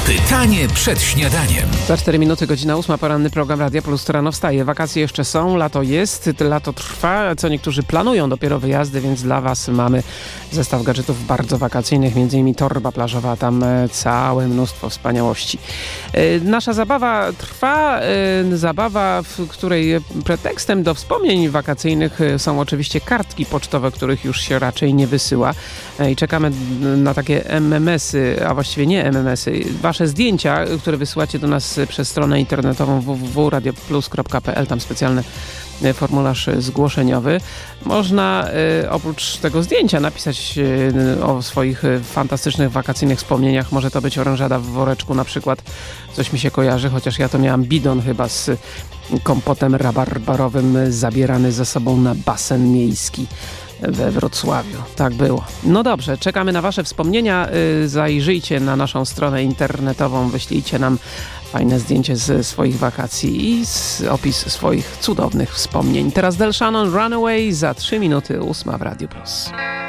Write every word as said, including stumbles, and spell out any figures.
Pytanie przed śniadaniem. Za cztery minuty, godzina ósma, poranny program Radia Plus, to rano wstaje. Wakacje jeszcze są, lato jest, lato trwa, co niektórzy planują dopiero wyjazdy, więc dla Was mamy zestaw gadżetów bardzo wakacyjnych, między innymi torba plażowa, tam całe mnóstwo wspaniałości. Nasza zabawa trwa, zabawa, w której pretekstem do wspomnień wakacyjnych są oczywiście kartki pocztowe, których już się raczej nie wysyła i czekamy na takie M M S-y, a właściwie nie M M S-y, Wasze zdjęcia, które wysyłacie do nas przez stronę internetową w w w kropka radio plus kropka p l, tam specjalny formularz zgłoszeniowy. Można y, oprócz tego zdjęcia napisać y, o swoich y, fantastycznych wakacyjnych wspomnieniach. Może to być orężada w woreczku na przykład. Coś mi się kojarzy, chociaż ja to miałam bidon chyba z kompotem rabarbarowym zabierany ze sobą na basen miejski we Wrocławiu. Tak było. No dobrze, czekamy na Wasze wspomnienia. Zajrzyjcie na naszą stronę internetową, wyślijcie nam fajne zdjęcie ze swoich wakacji i opis swoich cudownych wspomnień. Teraz Del Shannon, Runaway, za trzy minuty ósma w Radiu Plus.